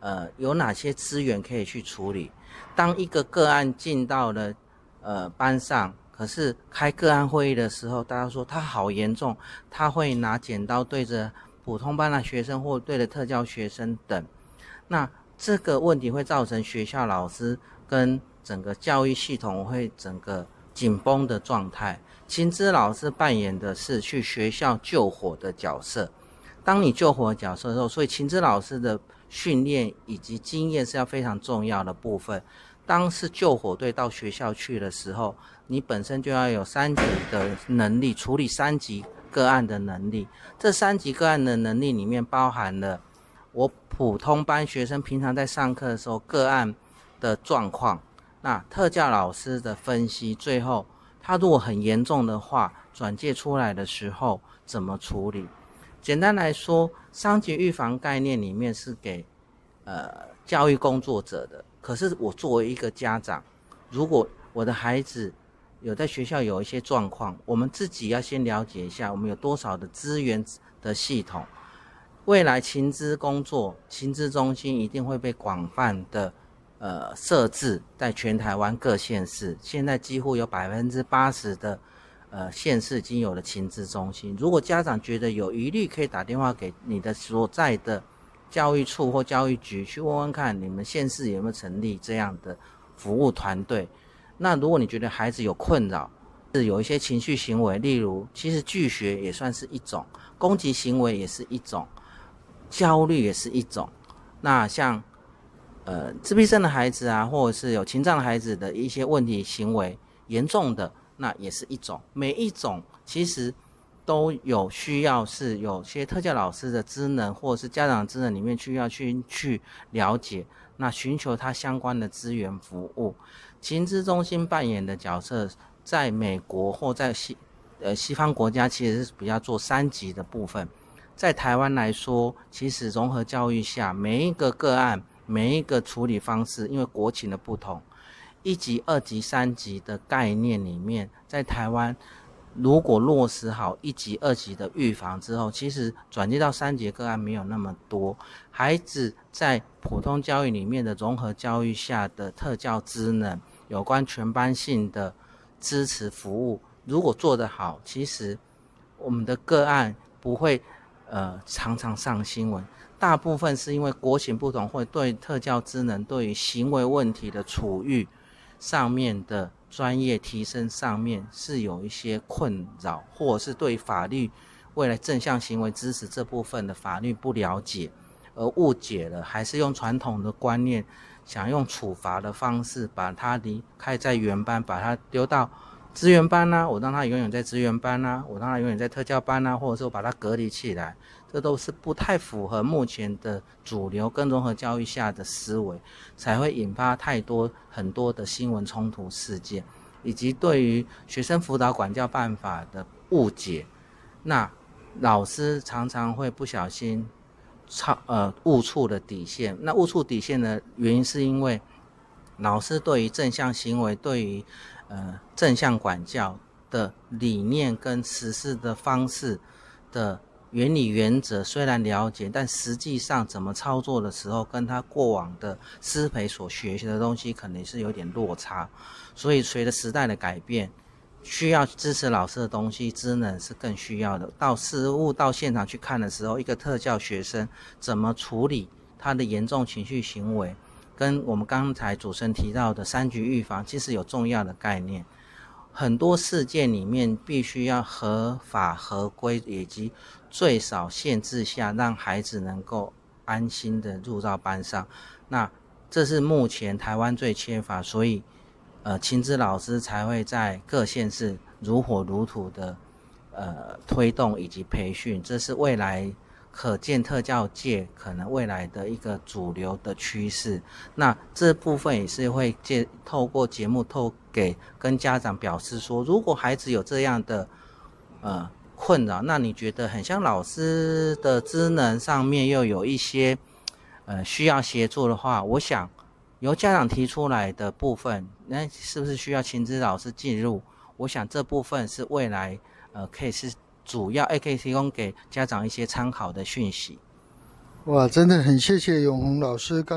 有哪些资源可以去处理。当一个个案进到了班上，可是开个案会议的时候，大家说他好严重，他会拿剪刀对着普通班的学生或对着特教学生等，那这个问题会造成学校老师跟整个教育系统会整个紧绷的状态。情资老师扮演的是去学校救火的角色，当你救火的角色的时候，所以情资老师的训练以及经验是要非常重要的部分。当是救火队到学校去的时候，你本身就要有3级的能力，处理3级个案的能力。这3级个案的能力里面包含了我普通班学生平常在上课的时候个案的状况，那特教老师的分析，最后他如果很严重的话，转介出来的时候怎么处理。简单来说，伤及预防概念里面是给教育工作者的，可是我作为一个家长，如果我的孩子有在学校有一些状况，我们自己要先了解一下我们有多少的资源的系统。未来情资工作、情资中心一定会被广泛的设置在全台湾各县市，现在几乎有 80% 的县市已经有了情资中心。如果家长觉得有疑虑，可以打电话给你的所在的教育处或教育局去问问看，你们县市有没有成立这样的服务团队。那如果你觉得孩子有困扰，是有一些情绪行为，例如其实拒学也算是一种，攻击行为也是一种，焦虑也是一种。那像自闭症的孩子啊，或者是有情障的孩子的一些问题行为严重的，那也是一种。每一种其实都有需要，是有些特教老师的职能或者是家长的职能里面需要去了解，那寻求他相关的资源服务。情资中心扮演的角色，在美国或在西方国家其实是比较做3级的部分。在台湾来说，其实融合教育下，每一个个案每一个处理方式，因为国情的不同，1级、2级、3级的概念里面，在台湾如果落实好1级、2级的预防之后，其实转接到3级个案没有那么多。孩子在普通教育里面的融合教育下的特教职能，有关全班性的支持服务，如果做得好，其实我们的个案不会常常上新闻。大部分是因为国情不同，或对特教职能对于行为问题的处遇上面的专业提升上面是有一些困扰，或者是对法律未来正向行为支持这部分的法律不了解而误解了，还是用传统的观念想用处罚的方式把他离开在原班，把他丢到资源班啊，我让他永远在资源班啊，我让他永远在特教班啊，或者是我把他隔离起来，这都是不太符合目前的主流跟融合教育下的思维，才会引发很多的新闻冲突事件，以及对于学生辅导管教办法的误解。那老师常常会不小心误触了底线。那误触底线的原因是因为老师对于正向行为，对于正向管教的理念跟实施的方式的原理原则虽然了解，但实际上怎么操作的时候，跟他过往的师培所学习的东西可能是有点落差。所以随着时代的改变，需要支持老师的东西职能是更需要的。到实务到现场去看的时候，一个特教学生怎么处理他的严重情绪行为，跟我们刚才主持人提到的3级预防其实有重要的概念。很多事件里面必须要合法合规，以及最少限制下让孩子能够安心的入到班上。那这是目前台湾最缺乏，所以情资老师才会在各县市如火如荼的推动以及培训，这是未来可见特教界可能未来的一个主流的趋势。那这部分也是会透过节目跟家长表示说，如果孩子有这样的困扰，那你觉得很像老师的职能上面又有一些需要协助的话，我想由家长提出来的部分，那是不是需要情资老师进入？我想这部分是未来可以是主要可以提供给家长一些参考的讯息。 哇，真的很谢谢永宏老师